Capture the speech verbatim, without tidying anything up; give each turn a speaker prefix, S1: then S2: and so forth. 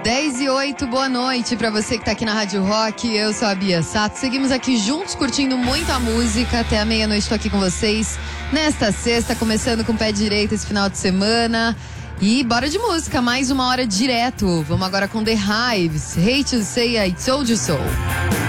S1: dez e oito, boa noite pra você que tá aqui na Rádio Rock. Eu sou a Bia Sato. Seguimos aqui juntos curtindo muita música. Até a meia-noite tô aqui com vocês. Nesta sexta, começando com o pé direito esse final de semana. E bora de música, mais uma hora direto. Vamos agora com The Hives. Hate to say I told you so.